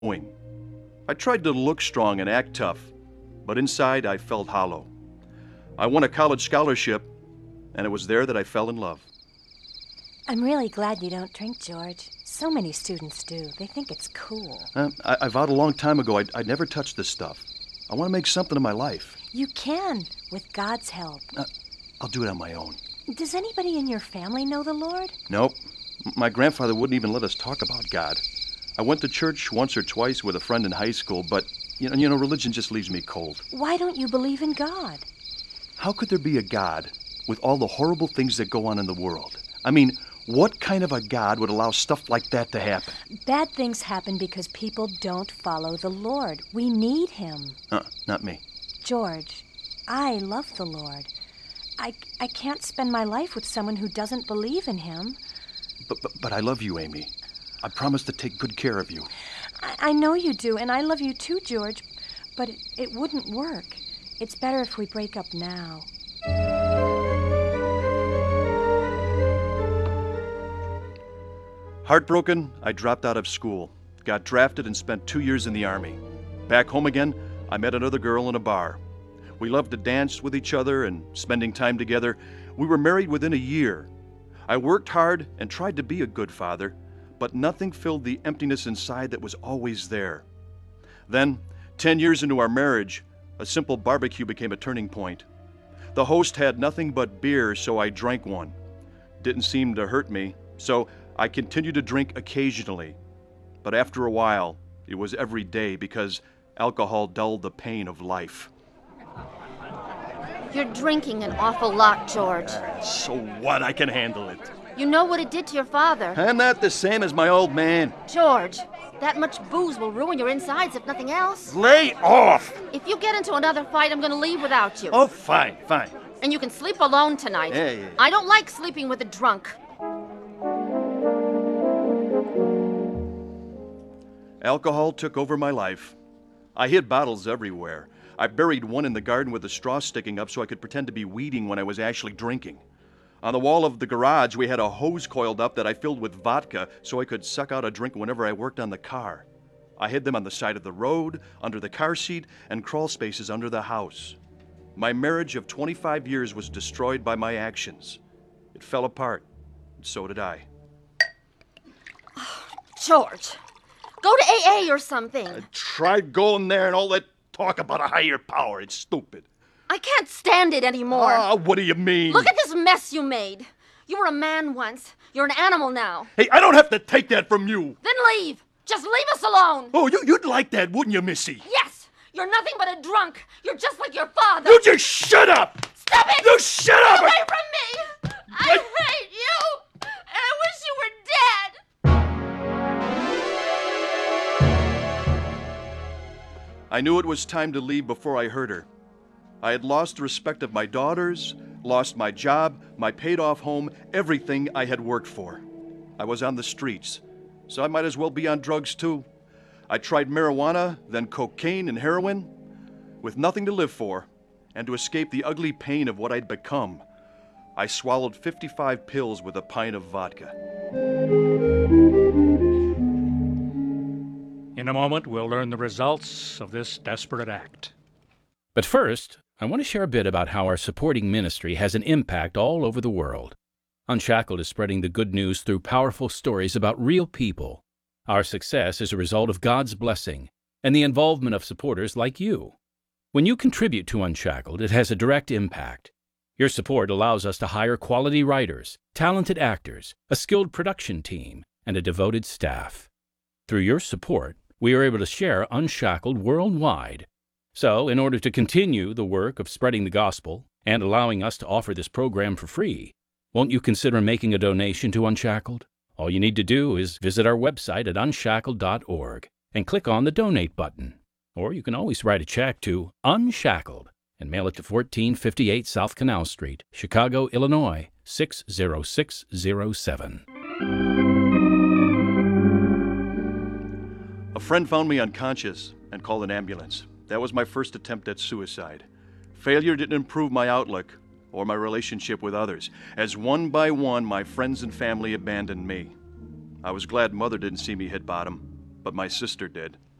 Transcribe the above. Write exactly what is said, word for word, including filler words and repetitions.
doing. I tried to look strong and act tough, but inside I felt hollow. I won a college scholarship, and it was there that I fell in love. I'm really glad you don't drink, George. So many students do. They think it's cool. Uh, I, I vowed a long time ago I'd, I'd never touch this stuff. I want to make something of my life. You can, with God's help. Uh, I'll do it on my own. Does anybody in your family know the Lord? Nope. M- My grandfather wouldn't even let us talk about God. I went to church once or twice with a friend in high school, but, you know, you know, religion just leaves me cold. Why don't you believe in God? How could there be a God with all the horrible things that go on in the world? I mean, what kind of a God would allow stuff like that to happen? Bad things happen because people don't follow the Lord. We need him. Uh, not me. George, I love the Lord. I, I can't spend my life with someone who doesn't believe in him. But, but, but I love you, Amy. I promise to take good care of you. I, I know you do, and I love you too, George, but it, it wouldn't work. It's better if we break up now. Heartbroken, I dropped out of school, got drafted and spent two years in the Army. Back home again, I met another girl in a bar. We loved to dance with each other and spending time together. We were married within a year. I worked hard and tried to be a good father, but nothing filled the emptiness inside that was always there. Then, ten years into our marriage, a simple barbecue became a turning point. The host had nothing but beer, so I drank one. Didn't seem to hurt me, so I continued to drink occasionally. But after a while, it was every day because alcohol dulled the pain of life. You're drinking an awful lot, George. So what? I can handle it. You know what it did to your father. I'm not the same as my old man. George, that much booze will ruin your insides if nothing else. Lay off! If you get into another fight, I'm gonna leave without you. Oh, fine, fine. And you can sleep alone tonight. Yeah, yeah. I don't like sleeping with a drunk. Alcohol took over my life. I hid bottles everywhere. I buried one in the garden with a straw sticking up so I could pretend to be weeding when I was actually drinking. On the wall of the garage, we had a hose coiled up that I filled with vodka so I could suck out a drink whenever I worked on the car. I hid them on the side of the road, under the car seat, and crawl spaces under the house. My marriage of twenty-five years was destroyed by my actions. It fell apart, and so did I. George, go to A A or something. I tried going there and all that talk about a higher power. It's stupid. I can't stand it anymore. Ah, what do you mean? Look at this mess you made. You were a man once. You're an animal now. Hey, I don't have to take that from you. Then leave. Just leave us alone. Oh, you, you'd like that, wouldn't you, Missy? Yes, you're nothing but a drunk. You're just like your father. You just shut up! Stop it! You shut up! Get away from me! I hate you! And I wish you were dead! I knew it was time to leave before I hurt her. I had lost the respect of my daughters, lost my job, my paid-off home, everything I had worked for. I was on the streets, so I might as well be on drugs too. I tried marijuana, then cocaine and heroin. With nothing to live for, and to escape the ugly pain of what I'd become, I swallowed fifty-five pills with a pint of vodka. In a moment, we'll learn the results of this desperate act. But first, I want to share a bit about how our supporting ministry has an impact all over the world. Unshackled is spreading the good news through powerful stories about real people. Our success is a result of God's blessing and the involvement of supporters like you. When you contribute to Unshackled, it has a direct impact. Your support allows us to hire quality writers, talented actors, a skilled production team, and a devoted staff. Through your support, we are able to share Unshackled worldwide. So, in order to continue the work of spreading the gospel and allowing us to offer this program for free, won't you consider making a donation to Unshackled? All you need to do is visit our website at unshackled dot org and click on the Donate button. Or you can always write a check to Unshackled and mail it to fourteen fifty-eight South Canal Street, Chicago, Illinois, six zero six zero seven. A friend found me unconscious and called an ambulance. That was my first attempt at suicide. Failure didn't improve my outlook or my relationship with others, as one by one my friends and family abandoned me. I was glad Mother didn't see me hit bottom, but my sister did.